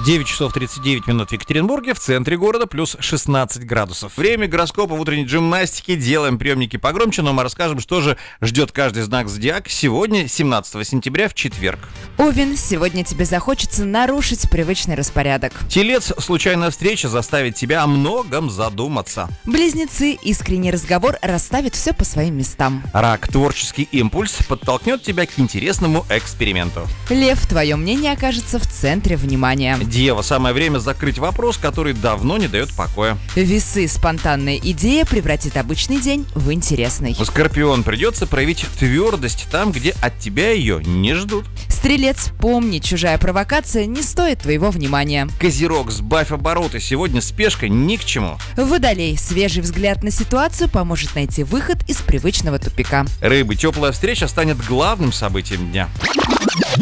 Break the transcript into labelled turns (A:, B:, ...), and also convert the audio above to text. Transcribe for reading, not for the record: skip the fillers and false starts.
A: 9 часов 39 минут в Екатеринбурге, в центре города плюс 16 градусов. Время гороскопа в утренней гимнастике. Делаем приемники погромче, но мы расскажем, что же ждет каждый знак зодиака сегодня, 17 сентября, в четверг.
B: Овен, сегодня тебе захочется нарушить привычный распорядок.
A: Телец, случайная встреча заставит тебя о многом задуматься.
B: Близнецы, искренний разговор расставит все по своим местам.
A: Рак, творческий импульс подтолкнет тебя к интересному эксперименту.
B: Лев, твое мнение окажется в центре внимания.
A: Дева, самое время закрыть вопрос, который давно не дает покоя.
B: Весы, спонтанная идея превратит обычный день в интересный.
A: Скорпион, придется проявить твердость там, где от тебя ее не ждут.
B: Стрелец, помни, чужая провокация не стоит твоего внимания.
A: Козерог, сбавь обороты, сегодня спешка ни к чему.
B: Водолей, свежий взгляд на ситуацию поможет найти выход из привычного тупика.
A: Рыбы, теплая встреча станет главным событием дня.